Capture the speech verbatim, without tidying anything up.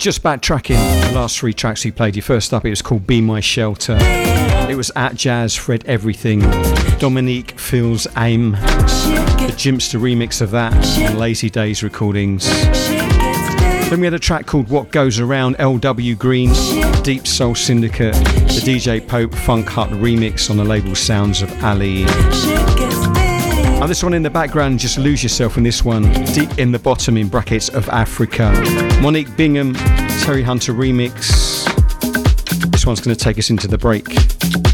Just backtracking, the last three tracks we played you. First up, it was called Be My Shelter. It was At Jazz, Fred Everything, Dominique Feels Aim, the Jimpster remix of that, and Lazy Days recordings. Then we had a track called What Goes Around, L W Green, Deep Soul Syndicate, the D J Pope Funk Hut remix on the label Sounds of Ali. And this one in the background, just lose yourself in this one, Deep in the Bottom in brackets of Africa. Monique Bingham, Terry Hunter remix. This one's going to take us into the break.